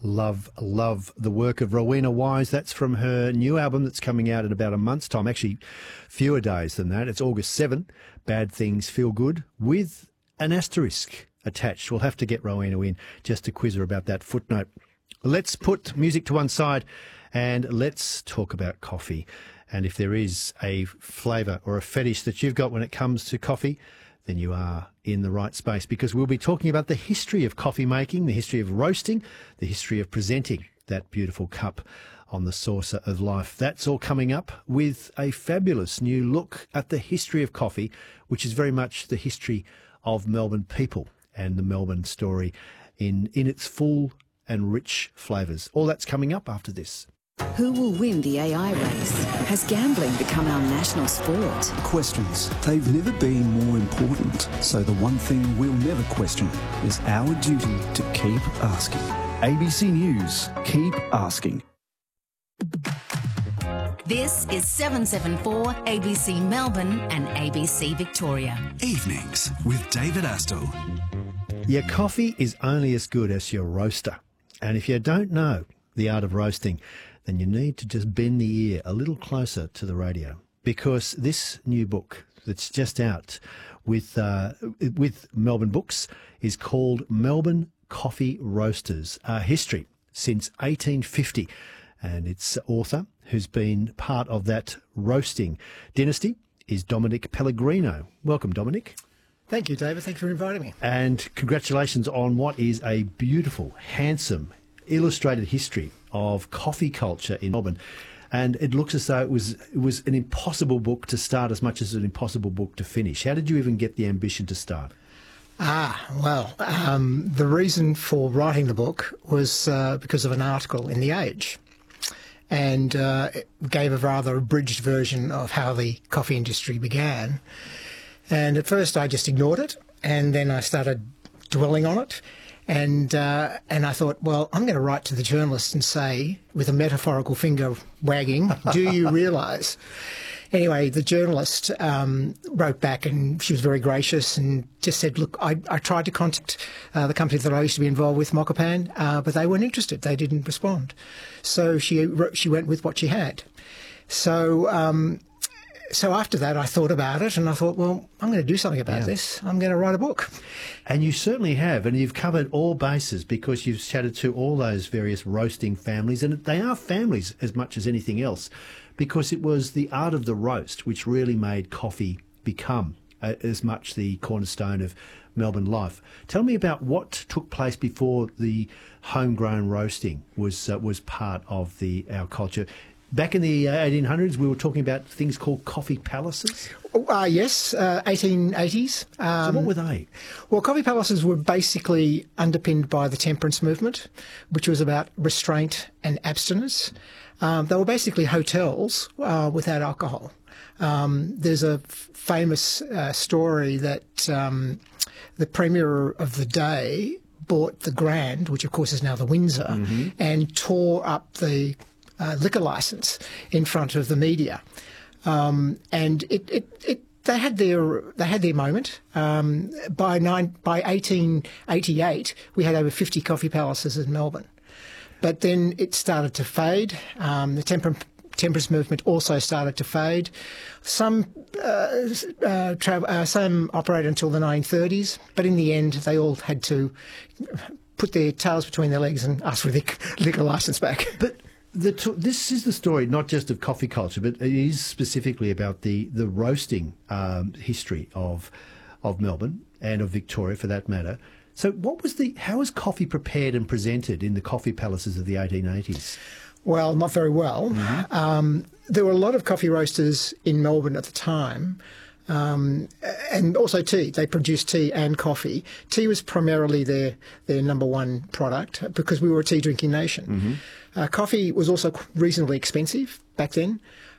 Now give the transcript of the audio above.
Love the work of Rowena Wise. That's from her new album that's coming out in about a month's time. Actually, fewer days than that. It's August 7. Bad Things Feel Good, with an asterisk attached. We'll have to get Rowena in just to quiz her about that footnote. Let's put music to one side and let's talk about coffee. And if there is a flavour or a fetish that you've got when it comes to coffee, then you are in the right space, because we'll be talking about the history of coffee making, the history of roasting, the history of presenting that beautiful cup on the saucer of life. That's all coming up, with a fabulous new look at the history of coffee, which is very much the history of Melbourne people and the Melbourne story in its full and rich flavours. All that's coming up after this. Who will win the AI race? Has gambling become our national sport? Questions. They've never been more important. So the one thing we'll never question is our duty to keep asking. ABC News. Keep asking. This is 774 ABC Melbourne and ABC Victoria. Evenings with David Astle. Your coffee is only as good as your roaster. And if you don't know the art of roasting, then you need to just bend the ear a little closer to the radio, because this new book that's just out with Melbourne Books is called Melbourne Coffee Roasters, History since 1850. And its author, who's been part of that roasting dynasty, is Dominic Pellegrino. Welcome, Dominic. Thank you, David. Thanks for inviting me. And congratulations on what is a beautiful, handsome, illustrated history of coffee culture in Melbourne. And it looks as though it was an impossible book to start as much as an impossible book to finish. How did you even get the ambition to start? The reason for writing the book was because of an article in The Age. And it gave a rather abridged version of how the coffee industry began. And at first I just ignored it, and then I started dwelling on it. And I thought, well, I'm going to write to the journalist and say, with a metaphorical finger wagging, do you realise? Anyway, the journalist wrote back, and she was very gracious and just said, look, I tried to contact the company that I used to be involved with, Mokapan, but they weren't interested. They didn't respond. So she went with what she had. So after that, I thought about it, and I thought, well, I'm going to do something about this. I'm going to write a book. And you certainly have, and you've covered all bases, because you've chatted to all those various roasting families, and they are families as much as anything else, because it was the art of the roast which really made coffee become as much the cornerstone of Melbourne life. Tell me about what took place before the homegrown roasting was part of our culture. Back in the 1800s, we were talking about things called coffee palaces. Yes, 1880s. So what were they? Well, coffee palaces were basically underpinned by the temperance movement, which was about restraint and abstinence. They were basically hotels without alcohol. There's a famous story that the Premier of the day bought the Grand, which of course is now the Windsor, and tore up the liquor license in front of the media, and they had their moment. By 1888, we had over 50 coffee palaces in Melbourne, but then it started to fade. The temperance movement also started to fade. Some operated until the 1930s, but in the end, they all had to put their tails between their legs and ask for their liquor license back. But this is the story not just of coffee culture, but it is specifically about the roasting history of Melbourne and of Victoria, for that matter. So how was coffee prepared and presented in the coffee palaces of the 1880s? Well, not very well. There were a lot of coffee roasters in Melbourne at the time, and also tea. They produced tea and coffee. Tea was primarily their number one product, because we were a tea drinking nation. Coffee was also reasonably expensive back then.